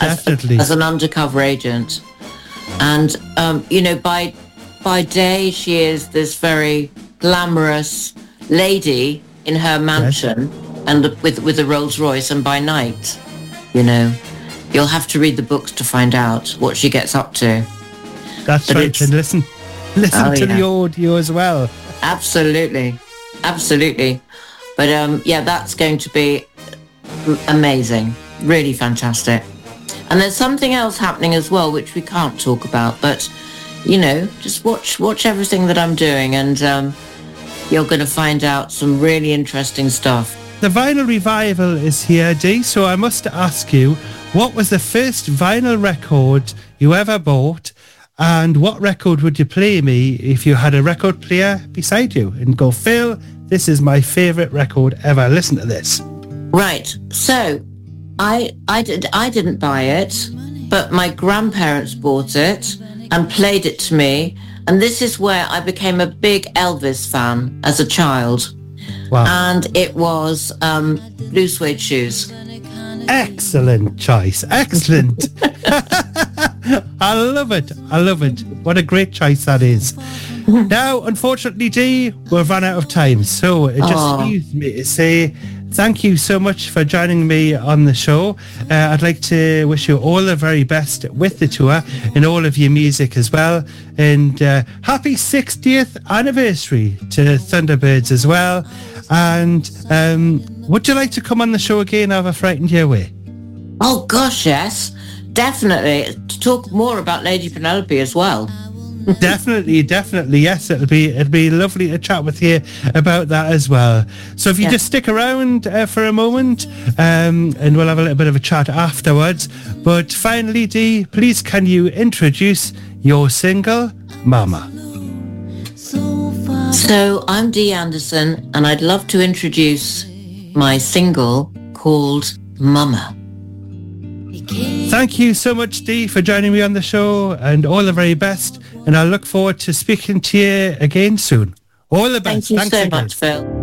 Definitely. as an undercover agent. And, by day she is this very glamorous lady in her mansion and with a Rolls Royce, and by night, you'll have to read the books to find out what she gets up to. That's But right, and listen to the audio as well. Absolutely. But that's going to be amazing, really fantastic. And there's something else happening as well, which we can't talk about, but just watch everything that I'm doing, and you're going to find out some really interesting stuff. The vinyl revival is here, Dee, so I must ask you, what was the first vinyl record you ever bought, and what record would you play me if you had a record player beside you and go, Phil, this is my favourite record ever, listen to this? Right, so I didn't buy it, but my grandparents bought it and played it to me, and this is where I became a big Elvis fan as a child. Wow. And it was Blue Suede Shoes. Excellent choice. Excellent. I love it. What a great choice that is. Now, unfortunately, Dee, we've run out of time, so it just leaves me to say thank you so much for joining me on the show. I'd like to wish you all the very best with the tour and all of your music as well. And happy 60th anniversary to Thunderbirds as well. And would you like to come on the show again? Have I frightened you away? Oh, gosh, yes. Definitely. To talk more about Lady Penelope as well. Definitely, yes. It'll be lovely to chat with you about that as well. So if you just stick around for a moment, and we'll have a little bit of a chat afterwards. But finally, Dee, please can you introduce your single, Mama? So I'm Dee Anderson, and I'd love to introduce my single called Mama. Thank you so much, Dee, for joining me on the show, and all the very best. And I look forward to speaking to you again soon. All the best. Thank you Thanks so again. much, Phil.